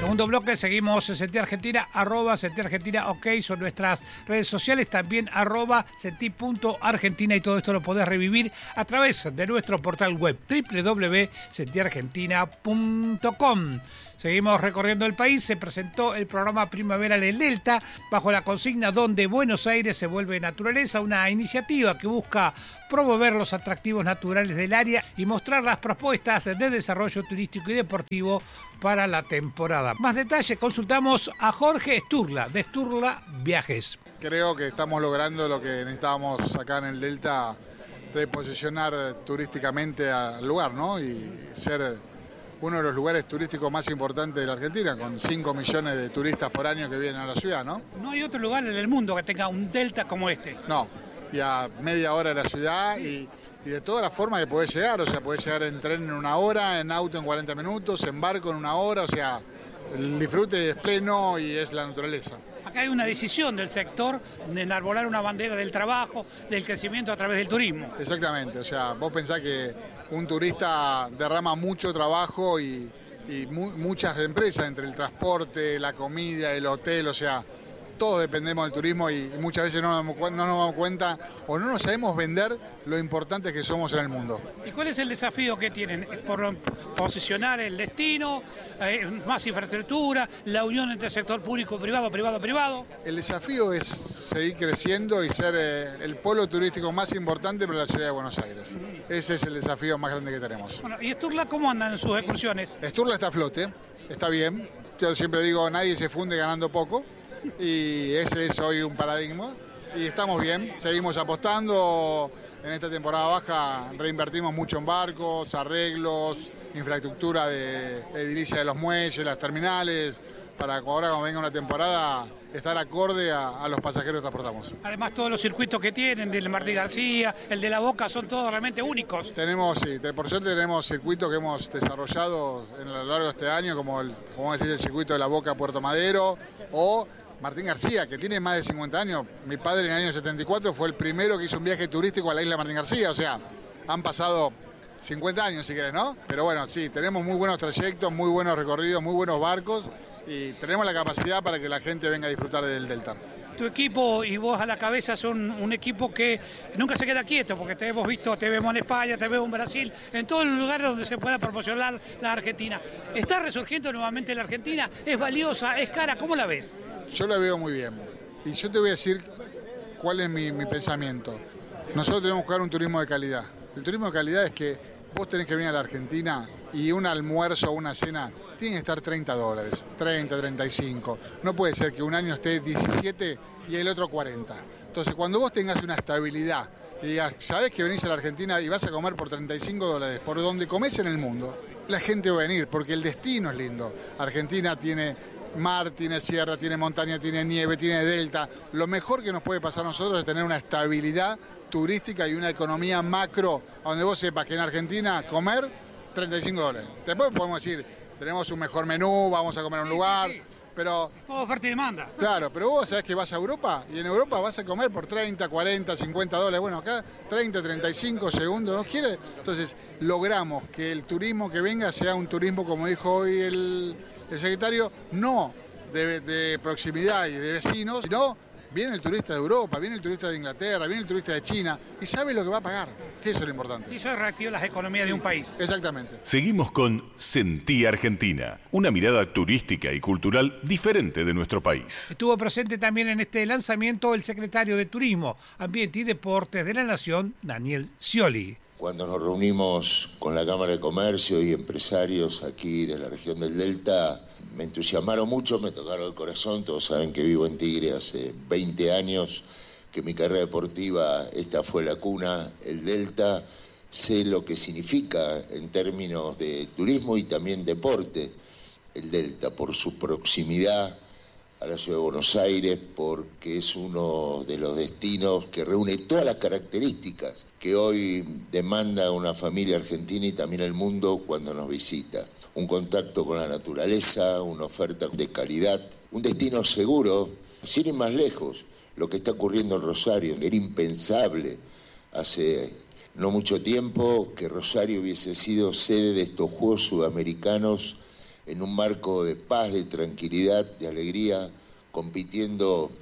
Segundo bloque, seguimos en Sentí Argentina, @Sentí Argentina, ok, son nuestras redes sociales, también @sentí.argentina, y todo esto lo podés revivir a través de nuestro portal web www.sentiargentina.com. Seguimos recorriendo el país. Se presentó el programa Primavera del Delta bajo la consigna Donde Buenos Aires se vuelve naturaleza, una iniciativa que busca promover los atractivos naturales del área y mostrar las propuestas de desarrollo turístico y deportivo para la temporada. Más detalles, consultamos a Jorge Sturla, de Sturla Viajes. Creo que estamos logrando lo que necesitábamos acá en el Delta, reposicionar turísticamente al lugar, ¿no? Y ser uno de los lugares turísticos más importantes de la Argentina, con 5 millones de turistas por año que vienen a la ciudad, ¿no? No hay otro lugar en el mundo que tenga un delta como este. No, y a media hora de la ciudad y de todas las formas que podés llegar, o sea, podés llegar en tren en 1 hora, en auto en 40 minutos, en barco en 1 hora, o sea, el disfrute es pleno y es la naturaleza. Acá hay una decisión del sector de enarbolar una bandera del trabajo, del crecimiento a través del turismo. Exactamente, o sea, vos pensás que un turista derrama mucho trabajo y muchas empresas, entre el transporte, la comida, el hotel, o sea, todos dependemos del turismo y muchas veces no nos damos cuenta o no nos sabemos vender lo importantes que somos en el mundo. ¿Y cuál es el desafío que tienen? ¿Por posicionar el destino, más infraestructura, la unión entre el sector público, privado? El desafío es seguir creciendo y ser el polo turístico más importante para la ciudad de Buenos Aires. Ese es el desafío más grande que tenemos. Bueno, ¿y Sturla cómo andan en sus excursiones? Sturla está a flote, está bien. Yo siempre digo, nadie se funde ganando poco. Y ese es hoy un paradigma y estamos bien, seguimos apostando. En esta temporada baja reinvertimos mucho en barcos, arreglos, infraestructura de edilicia de los muelles, las terminales, para ahora cuando venga una temporada estar acorde a los pasajeros que transportamos. Además todos los circuitos que tienen, del Martín García, el de La Boca, son todos realmente únicos. Tenemos, sí, por suerte tenemos circuitos que hemos desarrollado a lo largo de este año, como el circuito de La Boca a Puerto Madero, o Martín García, que tiene más de 50 años. Mi padre en el año 74 fue el primero que hizo un viaje turístico a la isla Martín García. O sea, han pasado 50 años si querés, ¿no? Pero bueno, sí, tenemos muy buenos trayectos, muy buenos recorridos, muy buenos barcos y tenemos la capacidad para que la gente venga a disfrutar del Delta. Tu equipo y vos a la cabeza son un equipo que nunca se queda quieto, porque te hemos visto, te vemos en España, te vemos en Brasil, en todos los lugares donde se pueda promocionar la Argentina. ¿Está resurgiendo nuevamente la Argentina? ¿Es valiosa? ¿Es cara? ¿Cómo la ves? Yo la veo muy bien. Y yo te voy a decir cuál es mi pensamiento. Nosotros tenemos que buscar un turismo de calidad. El turismo de calidad es que vos tenés que venir a la Argentina y un almuerzo o una cena tiene que estar $30, 30, 35. No puede ser que un año esté 17 y el otro 40. Entonces, cuando vos tengas una estabilidad y digas, sabés que venís a la Argentina y vas a comer por $35, por donde comés en el mundo, la gente va a venir porque el destino es lindo. Argentina tiene mar, tiene sierra, tiene montaña, tiene nieve, tiene delta. Lo mejor que nos puede pasar a nosotros es tener una estabilidad turística y una economía macro, donde vos sepas que en Argentina comer $35. Después podemos decir, tenemos un mejor menú, vamos a comer en un lugar, pero... Todo oferta y demanda. Claro, pero vos sabés que vas a Europa y en Europa vas a comer por 30, 40, $50. Bueno, acá 30, 35 segundos, ¿no quiere? Entonces, logramos que el turismo que venga sea un turismo, como dijo hoy el secretario, no de proximidad y de vecinos, sino viene el turista de Europa, viene el turista de Inglaterra, viene el turista de China y sabe lo que va a pagar, que eso es lo importante. Y eso reactiva las economías de un país. Exactamente. Seguimos con Sentí Argentina, una mirada turística y cultural diferente de nuestro país. Estuvo presente también en este lanzamiento el secretario de Turismo, Ambiente y Deportes de la Nación, Daniel Scioli. Cuando nos reunimos con la Cámara de Comercio y empresarios aquí de la región del Delta, me entusiasmaron mucho, me tocaron el corazón. Todos saben que vivo en Tigre hace 20 años, que mi carrera deportiva, esta fue la cuna, el Delta. Sé lo que significa en términos de turismo y también deporte el Delta, por su proximidad a la ciudad de Buenos Aires, porque es uno de los destinos que reúne todas las características que hoy demanda una familia argentina y también el mundo cuando nos visita. Un contacto con la naturaleza, una oferta de calidad, un destino seguro, sin ir más lejos. Lo que está ocurriendo en Rosario era impensable hace no mucho tiempo que Rosario hubiese sido sede de estos Juegos Sudamericanos en un marco de paz, de tranquilidad, de alegría, compitiendo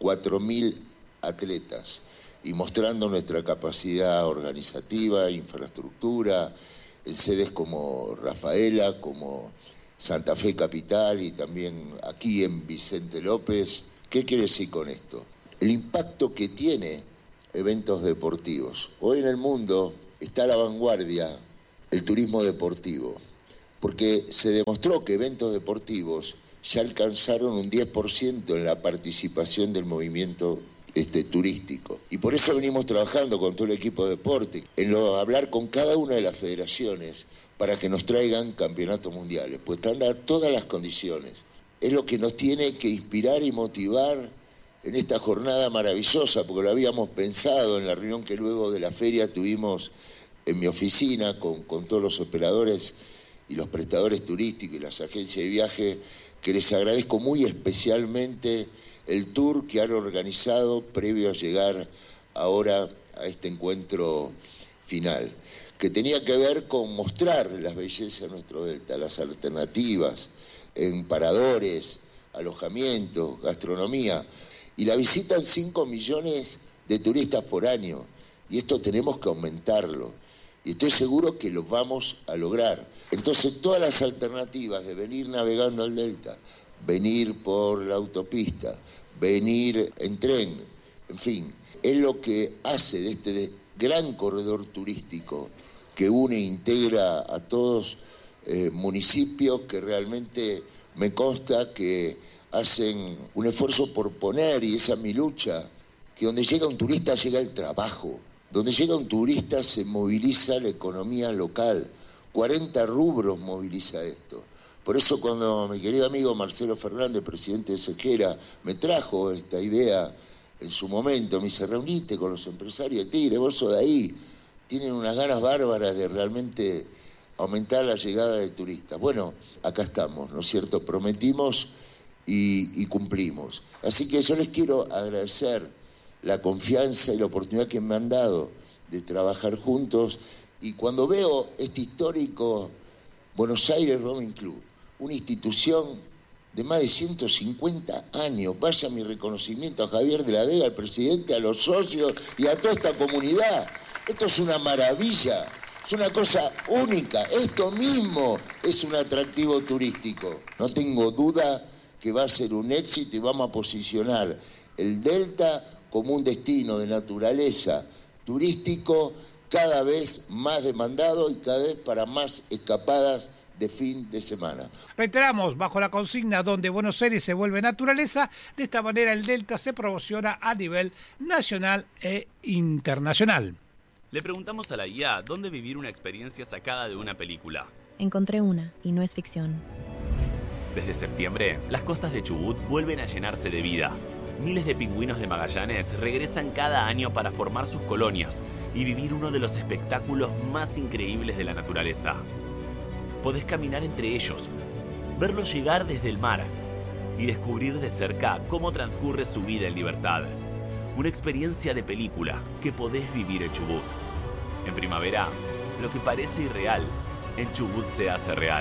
4.000 atletas y mostrando nuestra capacidad organizativa, infraestructura, en sedes como Rafaela, como Santa Fe Capital y también aquí en Vicente López. ¿Qué quiere decir con esto? El impacto que tiene eventos deportivos. Hoy en el mundo está a la vanguardia el turismo deportivo, porque se demostró que eventos deportivos ya alcanzaron un 10% en la participación del movimiento turístico. Y por eso venimos trabajando con todo el equipo de deporte, en hablar con cada una de las federaciones para que nos traigan campeonatos mundiales, pues están dadas todas las condiciones. Es lo que nos tiene que inspirar y motivar en esta jornada maravillosa, porque lo habíamos pensado en la reunión que luego de la feria tuvimos en mi oficina con todos los operadores y los prestadores turísticos y las agencias de viaje, que les agradezco muy especialmente el tour que han organizado previo a llegar ahora a este encuentro final, que tenía que ver con mostrar las bellezas de nuestro delta, las alternativas en paradores, alojamientos, gastronomía, y la visitan 5 millones de turistas por año, y esto tenemos que aumentarlo, y estoy seguro que lo vamos a lograr. Entonces todas las alternativas de venir navegando al delta, venir por la autopista, venir en tren, en fin, es lo que hace de este gran corredor turístico que une e integra a todos municipios que realmente me consta que hacen un esfuerzo por poner, y esa es mi lucha, que donde llega un turista llega el trabajo, donde llega un turista se moviliza la economía local, 40 rubros moviliza esto. Por eso cuando mi querido amigo Marcelo Fernández, presidente de Sequera, me trajo esta idea en su momento, me dice, reunite con los empresarios de Tigre, vos sos de ahí, tienen unas ganas bárbaras de realmente aumentar la llegada de turistas. Bueno, acá estamos, ¿no es cierto? Prometimos y cumplimos. Así que yo les quiero agradecer la confianza y la oportunidad que me han dado de trabajar juntos, y cuando veo este histórico Buenos Aires Rowing Club, una institución de más de 150 años, vaya mi reconocimiento a Javier de la Vega, al presidente, a los socios y a toda esta comunidad. Esto es una maravilla, es una cosa única, esto mismo es un atractivo turístico. No tengo duda que va a ser un éxito y vamos a posicionar el delta como un destino de naturaleza turístico cada vez más demandado y cada vez para más escapadas de fin de semana. Reiteramos, bajo la consigna donde Buenos Aires se vuelve naturaleza, de esta manera el delta se promociona a nivel nacional e internacional. Le preguntamos a la guía dónde vivir una experiencia sacada de una película. Encontré una, y no es ficción. Desde septiembre, las costas de Chubut vuelven a llenarse de vida. Miles de pingüinos de Magallanes regresan cada año para formar sus colonias y vivir uno de los espectáculos más increíbles de la naturaleza. Podés caminar entre ellos, verlos llegar desde el mar y descubrir de cerca cómo transcurre su vida en libertad. Una experiencia de película que podés vivir en Chubut. En primavera, lo que parece irreal, en Chubut se hace real.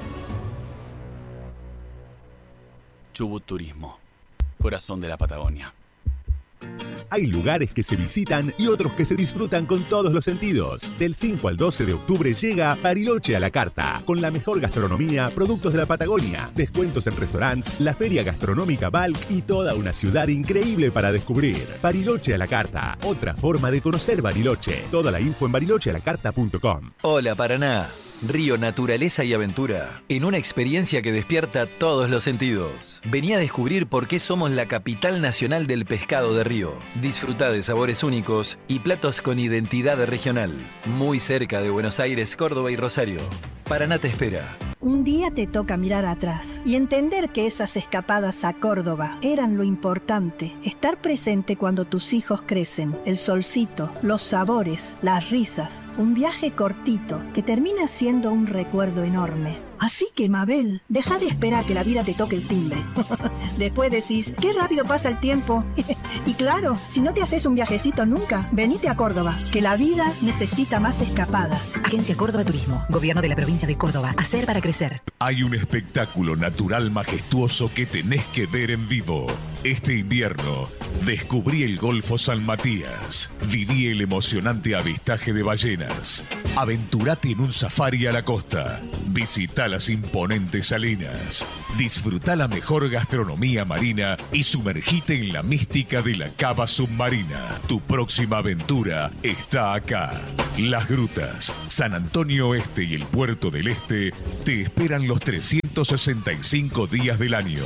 Chubut Turismo, corazón de la Patagonia. Hay lugares que se visitan y otros que se disfrutan con todos los sentidos. Del 5 al 12 de octubre llega Bariloche a la carta, con la mejor gastronomía, productos de la Patagonia, descuentos en restaurantes, la feria gastronómica Balk y toda una ciudad increíble para descubrir. Bariloche a la carta, otra forma de conocer Bariloche. Toda la info en barilochealacarta.com. Hola Paraná. Río, naturaleza y aventura, en una experiencia que despierta todos los sentidos. Vení a descubrir por qué somos la capital nacional del pescado de río. Disfrutá de sabores únicos y platos con identidad regional. Muy cerca de Buenos Aires, Córdoba y Rosario. Paraná te espera. Un día te toca mirar atrás y entender que esas escapadas a Córdoba eran lo importante. Estar presente cuando tus hijos crecen, el solcito, los sabores, las risas. Un viaje cortito que termina siendo un recuerdo enorme. Así que, Mabel, deja de esperar que la vida te toque el timbre. Después decís, qué rápido pasa el tiempo. Y claro, si no te haces un viajecito nunca, venite a Córdoba, que la vida necesita más escapadas. Agencia Córdoba Turismo, Gobierno de la Provincia de Córdoba. Hacer para crecer. Hay un espectáculo natural majestuoso que tenés que ver en vivo. Este invierno, descubrí el Golfo San Matías. Viví el emocionante avistaje de ballenas. Aventurate en un safari a la costa. Visita las imponentes salinas. Disfruta la mejor gastronomía marina y sumergite en la mística de la cava submarina. Tu próxima aventura está acá. Las Grutas, San Antonio Este y el Puerto del Este te esperan los 365 días del año.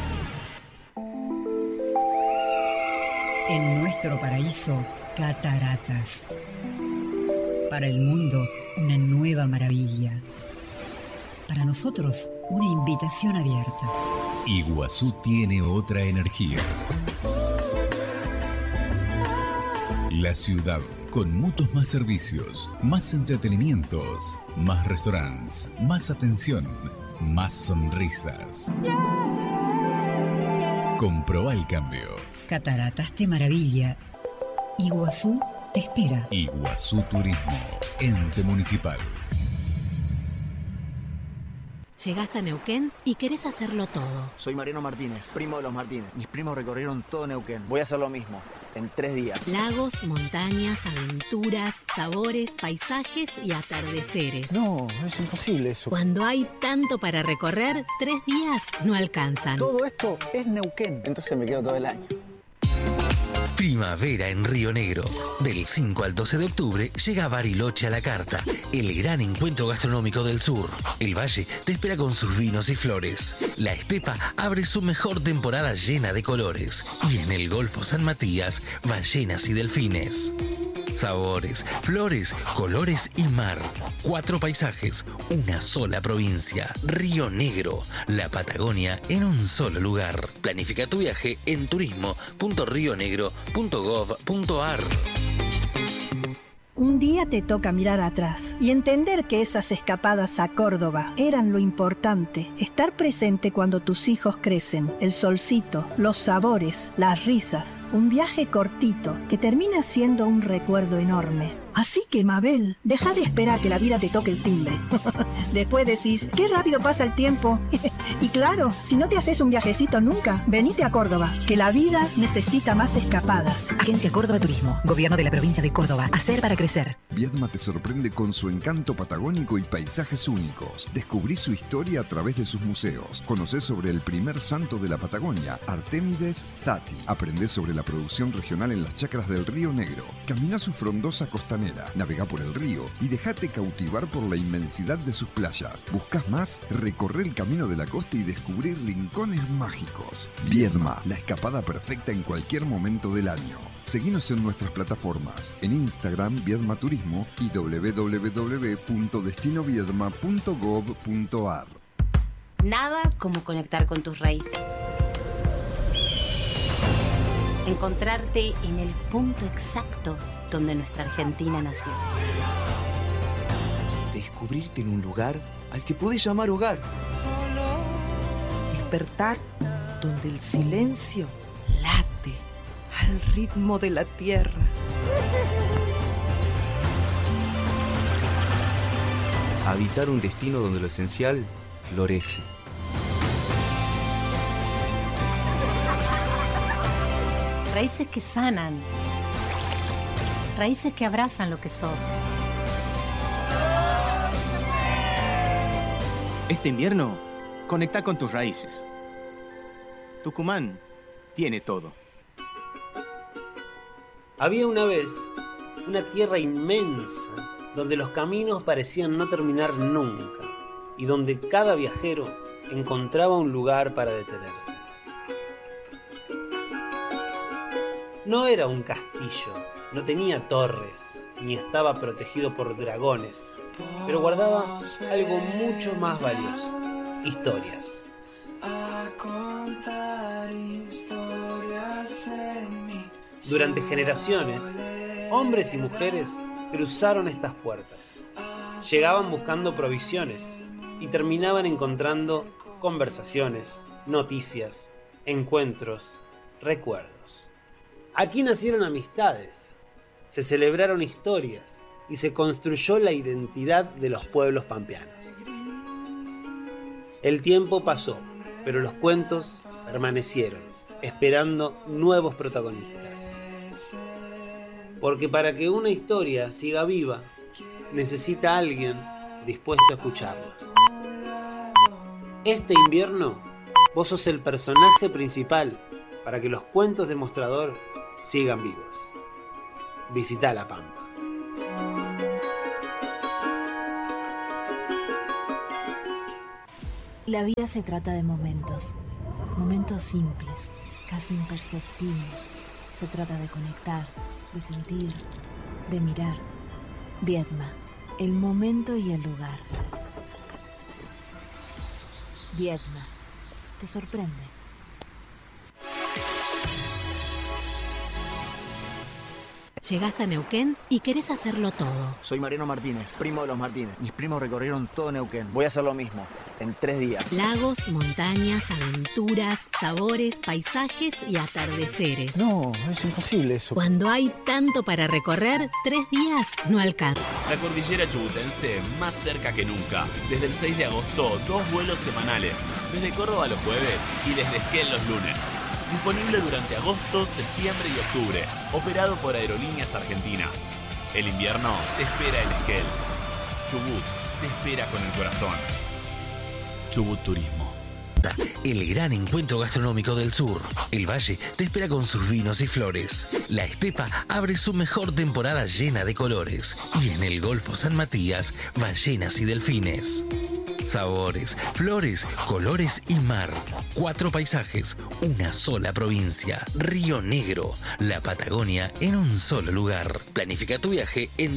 En nuestro paraíso, cataratas. Para el mundo, una nueva maravilla. Para nosotros, una invitación abierta. Iguazú tiene otra energía. La ciudad, con muchos más servicios, más entretenimientos, más restaurantes, más atención, más sonrisas. Comprobá el cambio. Cataratas te maravilla. Iguazú te espera. Iguazú Turismo, ente municipal. Llegás a Neuquén y querés hacerlo todo. Soy Mariano Martínez, primo de los Martínez. Mis primos recorrieron todo Neuquén. Voy a hacer lo mismo, en 3 días. Lagos, montañas, aventuras, sabores, paisajes y atardeceres. No, es imposible eso. Cuando hay tanto para recorrer, 3 días no alcanzan. Todo esto es Neuquén. Entonces me quedo todo el año. Primavera en Río Negro. Del 5 al 12 de octubre llega Bariloche a la carta, el gran encuentro gastronómico del sur. El valle te espera con sus vinos y flores. La estepa abre su mejor temporada llena de colores. Y en el Golfo San Matías, ballenas y delfines. Sabores, flores, colores y mar. 4 paisajes, una sola provincia. Río Negro, la Patagonia en un solo lugar. Planifica tu viaje en turismo.rionegro.gov.ar. Un día te toca mirar atrás y entender que esas escapadas a Córdoba eran lo importante. Estar presente cuando tus hijos crecen, el solcito, los sabores, las risas. Un viaje cortito que termina siendo un recuerdo enorme. Así que, Mabel, deja de esperar que la vida te toque el timbre. Después decís, qué rápido pasa el tiempo. Y claro, si no te haces un viajecito nunca, venite a Córdoba, que la vida necesita más escapadas. Agencia Córdoba Turismo, Gobierno de la Provincia de Córdoba. Hacer para crecer. Viedma te sorprende con su encanto patagónico y paisajes únicos. Descubrí su historia a través de sus museos. Conocés sobre el primer santo de la Patagonia, Artemides Tati. Aprendés sobre la producción regional en las chacras del Río Negro. Camina su frondosa costanera. Navegá por el río y dejate cautivar por la inmensidad de sus playas. ¿Buscas más? Recorre el camino de la costa y descubrir rincones mágicos. Viedma, la escapada perfecta en cualquier momento del año. Seguinos en nuestras plataformas, en Instagram Viedma Turismo y www.destinoviedma.gov.ar. Nada como conectar con tus raíces. Encontrarte en el punto exacto donde nuestra Argentina nació. Descubrirte en un lugar al que podés llamar hogar. Despertar donde el silencio late al ritmo de la tierra. Habitar un destino donde lo esencial florece. Raíces que sanan. Raíces que abrazan lo que sos. Este invierno, conecta con tus raíces. Tucumán tiene todo. Había una vez una tierra inmensa donde los caminos parecían no terminar nunca y donde cada viajero encontraba un lugar para detenerse. No era un castillo, no tenía torres, ni estaba protegido por dragones, pero guardaba algo mucho más valioso: historias. Durante generaciones, hombres y mujeres cruzaron estas puertas. Llegaban buscando provisiones, y terminaban encontrando conversaciones, noticias, encuentros, recuerdos. Aquí nacieron amistades, se celebraron historias y se construyó la identidad de los pueblos pampeanos. El tiempo pasó, pero los cuentos permanecieron, esperando nuevos protagonistas. Porque para que una historia siga viva, necesita alguien dispuesto a escucharlos. Este invierno, vos sos el personaje principal para que los cuentos de Mostrador sigan vivos. Visita La Pampa. La vida se trata de momentos. Momentos simples, casi imperceptibles. Se trata de conectar, de sentir, de mirar. Viedma, el momento y el lugar. Viedma, te sorprende. Llegás a Neuquén y querés hacerlo todo. Soy Mariano Martínez, primo de los Martínez. Mis primos recorrieron todo Neuquén. Voy a hacer lo mismo, en 3 días. Lagos, montañas, aventuras, sabores, paisajes y atardeceres. No, es imposible eso. Cuando hay tanto para recorrer, 3 días no alcanza. La cordillera chubutense más cerca que nunca. Desde el 6 de agosto, 2 vuelos semanales. Desde Córdoba los jueves y desde Esquel los lunes. Disponible durante agosto, septiembre y octubre. Operado por Aerolíneas Argentinas. El invierno te espera en Esquel. Chubut te espera con el corazón. Chubut Turismo. El gran encuentro gastronómico del sur. El Valle te espera con sus vinos y flores. La Estepa abre su mejor temporada llena de colores. Y en el Golfo San Matías, ballenas y delfines. Sabores, flores, colores y mar. 4 paisajes, una sola provincia. Río Negro, la Patagonia en un solo lugar. Planifica tu viaje en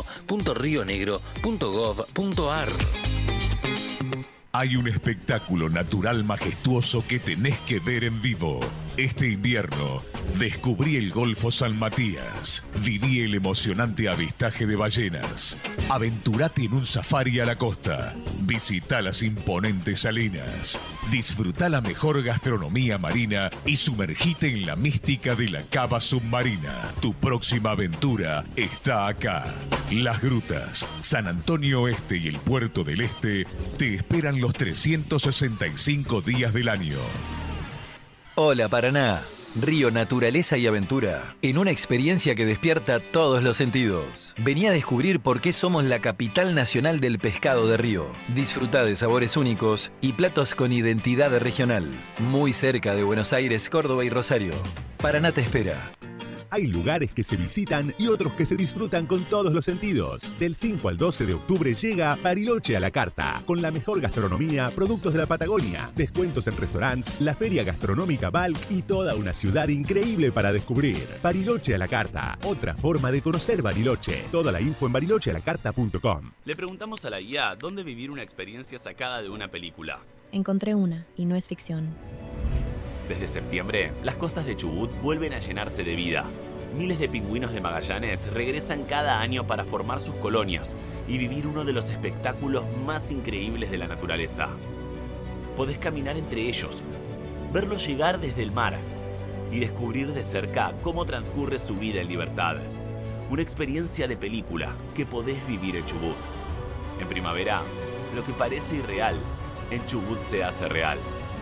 turismo.rionegro.gov.ar. Hay un espectáculo natural majestuoso que tenés que ver en vivo. Este invierno, descubrí el Golfo San Matías. Viví el emocionante avistaje de ballenas. Aventurate en un safari a la costa. Visita las imponentes salinas. Disfruta la mejor gastronomía marina y sumergite en la mística de la cava submarina. Tu próxima aventura está acá. Las Grutas, San Antonio Este y el Puerto del Este te esperan los 365 días del año. Hola Paraná, río, naturaleza y aventura, en una experiencia que despierta todos los sentidos. Vení a descubrir por qué somos la capital nacional del pescado de río. Disfruta de sabores únicos y platos con identidad regional, muy cerca de Buenos Aires, Córdoba y Rosario. Paraná te espera. Hay lugares que se visitan y otros que se disfrutan con todos los sentidos. Del 5 al 12 de octubre llega Bariloche a la carta, con la mejor gastronomía, productos de la Patagonia, descuentos en restaurantes, la feria gastronómica Balk y toda una ciudad increíble para descubrir. Bariloche a la carta, otra forma de conocer Bariloche. Toda la info en barilochealacarta.com. Le preguntamos a la guía dónde vivir una experiencia sacada de una película. Encontré una, y no es ficción. Desde septiembre, las costas de Chubut vuelven a llenarse de vida. Miles de pingüinos de Magallanes regresan cada año para formar sus colonias y vivir uno de los espectáculos más increíbles de la naturaleza. Podés caminar entre ellos, verlos llegar desde el mar y descubrir de cerca cómo transcurre su vida en libertad. Una experiencia de película que podés vivir en Chubut. En primavera, lo que parece irreal, en Chubut se hace real.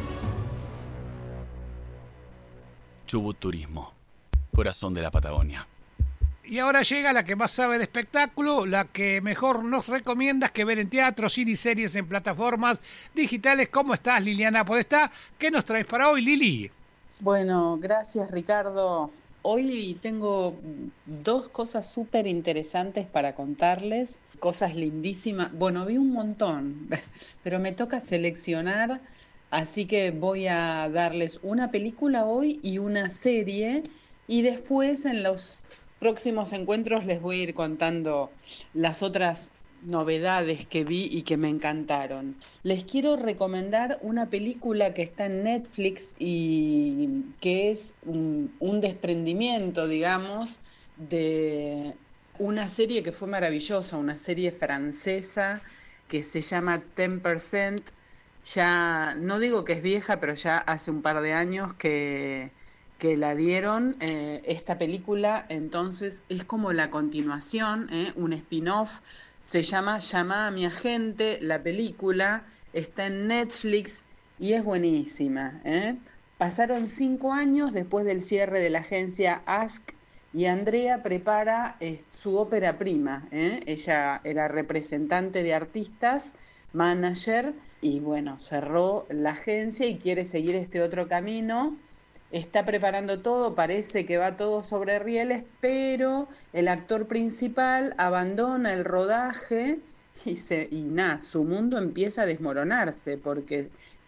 Chubut Turismo, corazón de la Patagonia. Y ahora llega la que más sabe de espectáculo, la que mejor nos recomiendas que ver en teatro, cine y series en plataformas digitales. ¿Cómo estás, Liliana Podestá? ¿Qué nos traes para hoy, Lili? Bueno, gracias, Ricardo. Hoy tengo 2 cosas súper interesantes para contarles, cosas lindísimas. Bueno, vi un montón, pero me toca seleccionar. Así que voy a darles una película hoy y una serie, y después en los próximos encuentros les voy a ir contando las otras novedades que vi y que me encantaron. Les quiero recomendar una película que está en Netflix y que es un desprendimiento, digamos, de una serie que fue maravillosa, una serie francesa que se llama 10%. Ya, no digo que es vieja, pero ya hace un par de años que la dieron. Esta película, entonces, es como la continuación, un spin-off. Se llama Llamá a mi agente, la película. Está en Netflix y es buenísima. Pasaron 5 años después del cierre de la agencia Ask y Andrea prepara su ópera prima. Ella era representante de artistas, manager, y bueno, cerró la agencia y quiere seguir este otro camino. Está preparando todo, parece que va todo sobre rieles, pero el actor principal abandona el rodaje y su mundo empieza a desmoronarse, porque